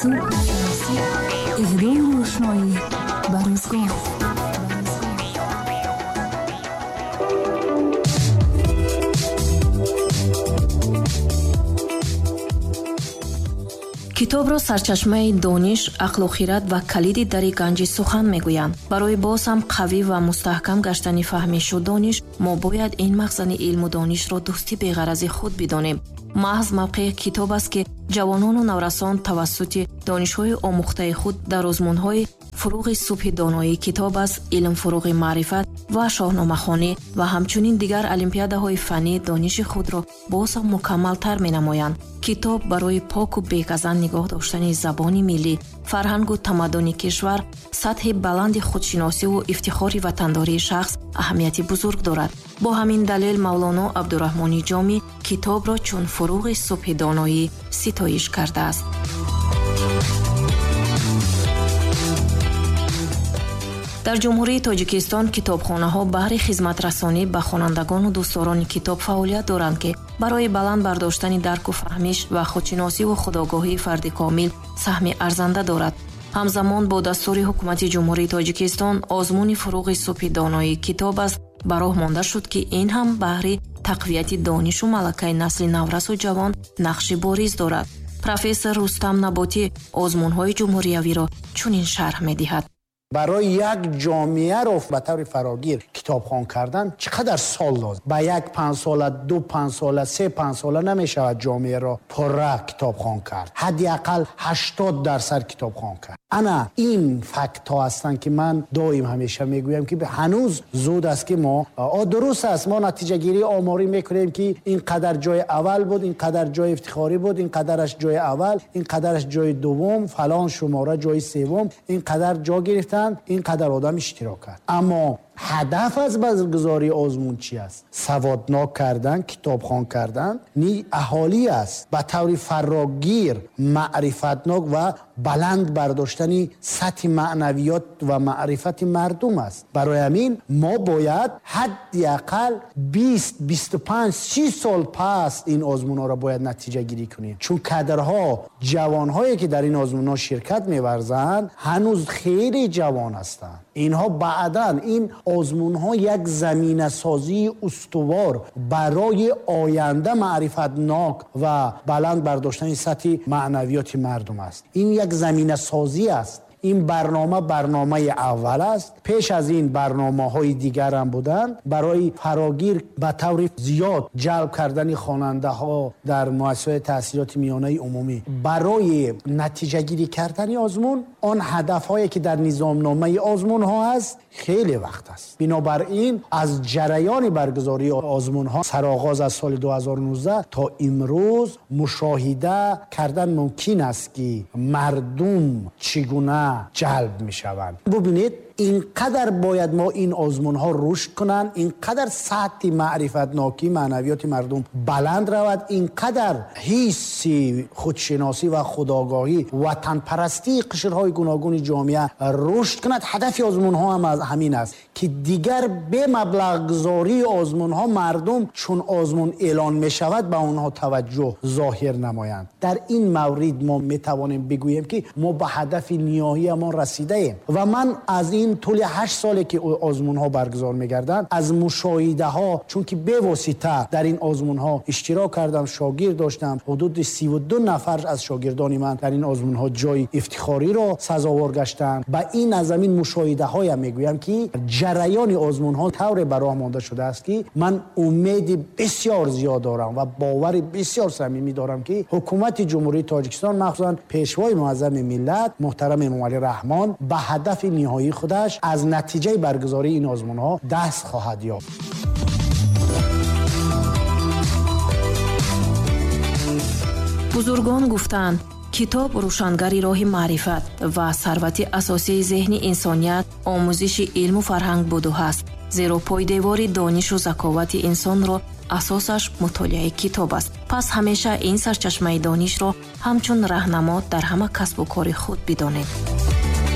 اهدای روشنایی بر روزگار. китобро сарчашмаи дониш, ақлу хират ва калиди дари ганҷи сухан мегӯянд. барои боз ҳам қавӣ ва мустаҳкам гаштани фаҳмишу дониш, мо бояд ин махзани илму донишро дӯсти беғарази худ бидонем. маҳз мавқеи китоб аст ки ҷавонону наврасон тавассути донишҳои омӯхтаи худ дар озмунҳои фуруғи субҳи доноӣ китоб аст, илмфуруғи маърифат ва шоҳномахонӣ ва ҳамчунин дигар олимпиадаҳои фанӣ дониши худро боз ҳам мукаммалтар менамоянд. китоб барои поку беказан нигоҳ доштани забони миллӣ, фарҳангу тамаддуни кишвар, сатҳи баланди худшиносиву ифтихори ватандории шахс аҳамияти бузург дорад. бо ҳамин далел мавлоно абдураҳмони ҷомӣ китобро чун фуруғи субҳи доноӣ ситоиш кардааст. дар ҷумҳурии тоҷикистон китобхонаҳо баҳри хизматрасонӣ ба хонандагону дӯстдорони китоб фаъолият доранд ки барои баланд бардоштани дарку фаҳмиш ва худшиносиву худогоҳии фарди комил саҳми арзанда дорад. ҳамзамон бо дастури ҳукумати ҷумҳурии тоҷикистон озмуни фуруғи субҳи доноӣ китоб аст ба роҳ монда шуд ки ин ҳам баҳри тақвияти донишу малакаи насли наврасу ҷавон нақши бориз дорад. профессор Рустам Наботӣ озмунҳои ҷумҳуриявиро чунин шарҳ медиҳад. برای یک جامعه رو به طور فراگیر کتابخوان کردن چقدر سال لازم؟ با یک 5 ساله، 2 5 ساله، 3 5 ساله نمیشود جامعه رو پره کتابخوان کرد. حداقل 80% کتابخوان کرد. انا این فکت ها هستن که من دائم همیشه میگویم که هنوز زود است که ما درست است ما نتیجه گیری آماری میکنیم که این قدر جای اول بود، این قدر جای افتخاری بود، این قدرش جای اول، این قدرش جای دوم، فلان شماره جای سوم، این قدر جا گرفتن، این قدر آدم اشتراک کرد. اما هدف از برگزاری آزمون چی است؟ سوادناک کردن، کتابخوان کردن نی اهالی است به طور فراگیر معرفتناک و بلند برداشتن سطح معنویات و معرفت مردم است. برای همین ما باید حداقل 20 25 30 سال پس این آزمون ها را باید نتیجه گیری کنیم، چون کادرها جوانهایی که در این آزمون ها شرکت می‌ورزند هنوز خیلی جوان هستند. اینها بعداً این آزمون ها یک زمینه سازی استوار برای آینده معرفتناک و بلند برداشتن سطح معنویات مردم است. این یک زمینه سازی است. این برنامه اول است. پیش از این برنامه‌های دیگر هم بودند برای فراگیر به طور زیاد جلب کردن خواننده ها در مؤسسات تحصیلات میانه عمومی برای نتیجه گیری کردن آزمون. آن هدف هایی که در نظامنامه آزمون ها است خیلی وقت است. بنابراین از جریان برگزاری آزمون ها سرآغاز از سال 2019 تا امروز مشاهده کردن ممکن است که مردم چگونه جلب می شوند. ببینید اینقدر باید ما این آزمون ها رشد کنند، اینقدر سطح معرفتناکی معنویات مردم بلند رود، اینقدر حس خودشناسی و خودآگاهی وطن پرستی قشرهای گوناگون جامعه رشد کند. هدف آزمون ها هم از همین است که دیگر به مبلغ گذاری آزمون ها مردم چون آزمون اعلان می شود به اونها توجه ظاهر نمایند. در این مورد ما می توانیم بگوییم که ما به هدف نهایی ما رسیده ایم و من از این طول 8 ساله که آزمون ها برگزار می‌گردند از مشاهده ها، چون که به واسطه در این آزمون ها اشتراک کردم، شاگرد داشتم، حدود 32 نفر از شاگردان من در این آزمون ها جای افتخاری را سزاوار گشتند. با این از این مشاهده های میگویم که جریان آزمون ها طور براه مانده شده است که من امید بسیار زیاد دارم و باور بسیار صمیمی دارم که حکومت جمهوری تاجیکستان مخصوصا پیشوای معظم ملت محترم امام علی رحمان به هدف نهایی خودش از نتیجه برگزاری این آزمون ها دست خواهد یافت. بزرگان گفتند کتاب روشنگری راه معرفت و ثروت اساسی ذهن انسانیت آموزش علم و فرهنگ بود و هست، زیرا پایدیوار دانش و ذکاوت انسان را اساسش مطالعه کتاب است. پس همیشه این سرچشمه دانش را همچون راهنما در همه کسب و کار خود بدانید.